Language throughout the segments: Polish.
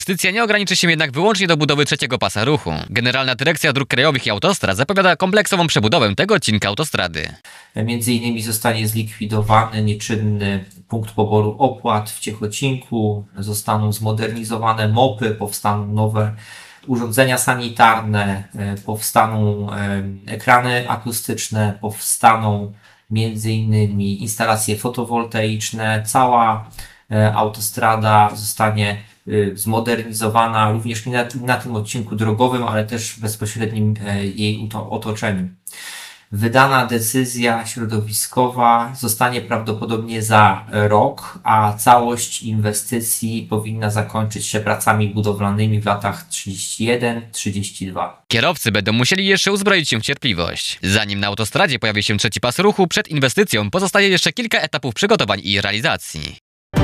Inwestycja nie ograniczy się jednak wyłącznie do budowy trzeciego pasa ruchu. Generalna Dyrekcja Dróg Krajowych i Autostrad zapowiada kompleksową przebudowę tego odcinka autostrady. Między innymi zostanie zlikwidowany nieczynny punkt poboru opłat w Ciechocinku, zostaną zmodernizowane MOP-y, powstaną nowe urządzenia sanitarne, powstaną ekrany akustyczne, powstaną między innymi instalacje fotowoltaiczne. Cała autostrada zostanie zmodernizowana również na tym odcinku drogowym, ale też w bezpośrednim jej otoczeniu. Wydana decyzja środowiskowa zostanie prawdopodobnie za rok, a całość inwestycji powinna zakończyć się pracami budowlanymi w latach 31-32. Kierowcy będą musieli jeszcze uzbroić się w cierpliwość. Zanim na autostradzie pojawi się trzeci pas ruchu, przed inwestycją pozostaje jeszcze kilka etapów przygotowań i realizacji.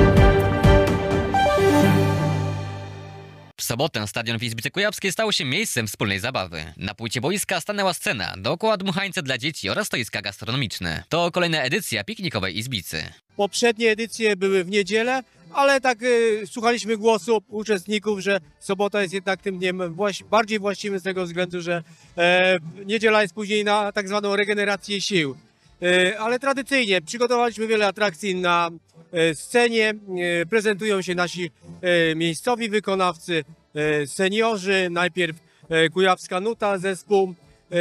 W sobotę stadion w Izbicy Kujawskiej stał się miejscem wspólnej zabawy. Na płycie boiska stanęła scena, dookoła dmuchańce dla dzieci oraz stoiska gastronomiczne. To kolejna edycja piknikowej Izbicy. Poprzednie edycje były w niedzielę, ale tak słuchaliśmy głosu uczestników, że sobota jest jednak tym dniem bardziej właściwym z tego względu, że niedziela jest później na tak zwaną regenerację sił. Ale tradycyjnie przygotowaliśmy wiele atrakcji na scenie, prezentują się nasi miejscowi wykonawcy, seniorzy, najpierw Kujawska Nuta, zespół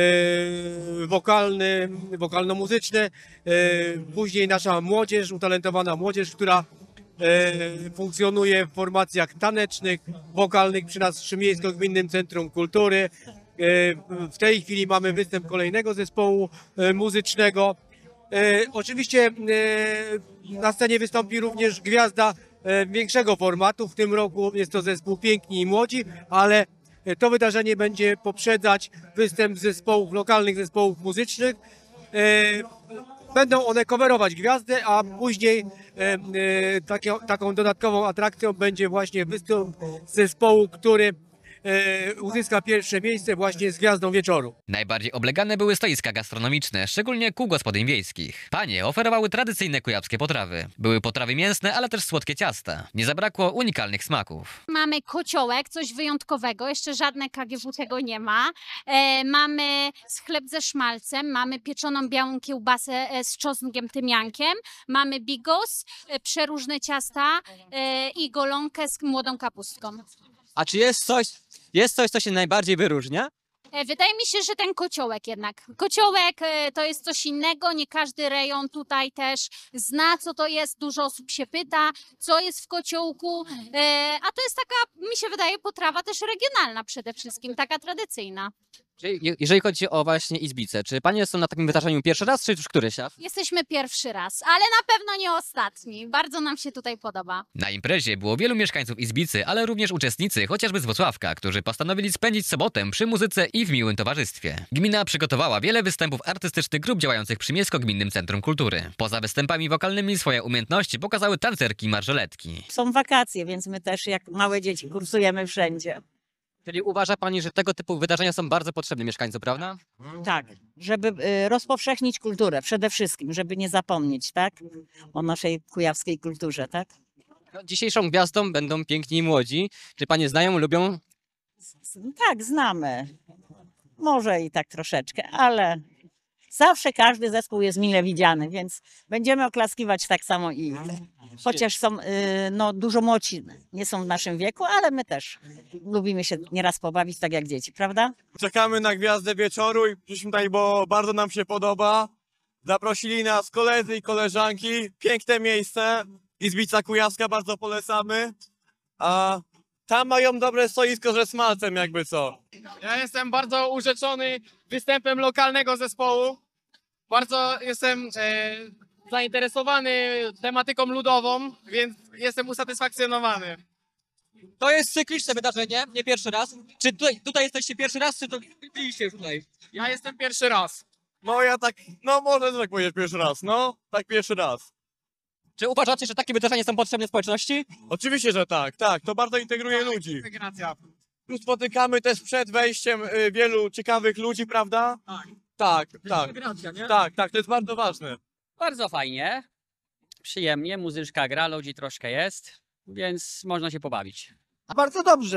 wokalno-muzyczny, później nasza młodzież, utalentowana młodzież, która funkcjonuje w formacjach tanecznych, wokalnych przy naszym Miejsko-Gminnym Centrum Kultury. W tej chwili mamy występ kolejnego zespołu muzycznego. Oczywiście na scenie wystąpi również gwiazda większego formatu. W tym roku jest to zespół Piękni i Młodzi, ale to wydarzenie będzie poprzedzać występ zespołów, lokalnych zespołów muzycznych. Będą one coverować gwiazdę, a później taką dodatkową atrakcją będzie właśnie występ zespołu, który uzyska pierwsze miejsce właśnie z Gwiazdą Wieczoru. Najbardziej oblegane były stoiska gastronomiczne, szczególnie kół gospodyń wiejskich. Panie oferowały tradycyjne kujawskie potrawy. Były potrawy mięsne, ale też słodkie ciasta. Nie zabrakło unikalnych smaków. Mamy kociołek, coś wyjątkowego, jeszcze żadne KGW tego nie ma. Mamy chleb ze szmalcem, mamy pieczoną białą kiełbasę z czosnkiem, tymiankiem, mamy bigos, przeróżne ciasta i golonkę z młodą kapustką. A czy jest coś, co się najbardziej wyróżnia? Wydaje mi się, że ten kociołek jednak. Kociołek to jest coś innego, nie każdy rejon tutaj też zna, co to jest. Dużo osób się pyta, co jest w kociołku, a to jest taka, mi się wydaje, potrawa też regionalna przede wszystkim, taka tradycyjna. Jeżeli chodzi o właśnie Izbicę, czy panie są na takim wydarzeniu pierwszy raz, czy już któryś raz? Jesteśmy pierwszy raz, ale na pewno nie ostatni. Bardzo nam się tutaj podoba. Na imprezie było wielu mieszkańców Izbicy, ale również uczestnicy, chociażby z Włocławka, którzy postanowili spędzić sobotę przy muzyce i w miłym towarzystwie. Gmina przygotowała wiele występów artystycznych grup działających przy Miejsko-Gminnym Centrum Kultury. Poza występami wokalnymi swoje umiejętności pokazały tancerki i marżoletki. Są wakacje, więc my też jak małe dzieci kursujemy wszędzie. Czyli uważa pani, że tego typu wydarzenia są bardzo potrzebne mieszkańcom, prawda? Tak, żeby rozpowszechnić kulturę przede wszystkim, żeby nie zapomnieć, tak? O naszej kujawskiej kulturze, tak? Dzisiejszą gwiazdą będą Piękni i Młodzi. Czy panie znają, lubią? Tak, znamy. Może i tak troszeczkę, ale zawsze każdy zespół jest mile widziany, więc będziemy oklaskiwać tak samo i ich. Chociaż są dużo młodsi, nie są w naszym wieku, ale my też lubimy się nieraz pobawić tak jak dzieci, prawda? Czekamy na Gwiazdę Wieczoru i przyszliśmy tutaj, bo bardzo nam się podoba. Zaprosili nas koledzy i koleżanki. Piękne miejsce. Izbica Kujawska, bardzo polecamy. A tam mają dobre stoisko ze smalcem, jakby co. Ja jestem bardzo urzeczony występem lokalnego zespołu. Bardzo jestem zainteresowany tematyką ludową, więc jestem usatysfakcjonowany. To jest cykliczne wydarzenie, nie pierwszy raz. Czy tutaj jesteście pierwszy raz, czy to byliście już tutaj? Ja jestem pierwszy raz. No ja tak, może tak powiedzieć pierwszy raz, tak pierwszy raz. Czy uważacie, że takie wydarzenia są potrzebne społeczności? Oczywiście, że tak, to bardzo integruje ludzi. Integracja. Tu spotykamy też przed wejściem wielu ciekawych ludzi, prawda? Tak. Integracja, nie? Tak, to jest bardzo ważne. Bardzo fajnie, przyjemnie, muzyczka gra, ludzi troszkę jest, więc można się pobawić. Bardzo dobrze.